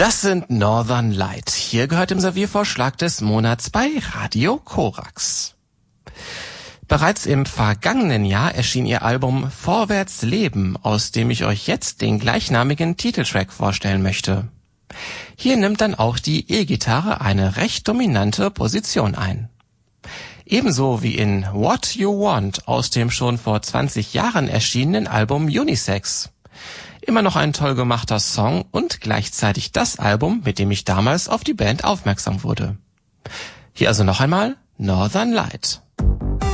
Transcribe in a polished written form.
Das sind Northern Light. Hier gehört im Serviervorschlag des Monats bei Radio Korax. Bereits im vergangenen Jahr erschien ihr Album Vorwärts Leben, aus dem ich euch jetzt den gleichnamigen Titeltrack vorstellen möchte. Hier nimmt dann auch die E-Gitarre eine recht dominante Position ein. Ebenso wie in What You Want aus dem schon vor 20 Jahren erschienenen Album Unisex. Immer noch ein toll gemachter Song und gleichzeitig das Album, mit dem ich damals auf die Band aufmerksam wurde. Hier also noch einmal Northern Light.